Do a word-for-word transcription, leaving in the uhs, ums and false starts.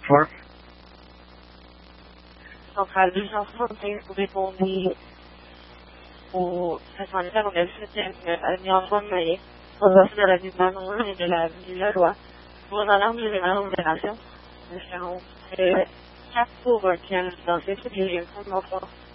Four. Centrale deux cent soixante-cinq, vous répondez au cinquante-neuf, on a le soutien à Mianfon Maillet, aux offres de la ville de Manon et de la ville de la Loi. Vos alarmes générales opération, quatre pour un piano dans cette région,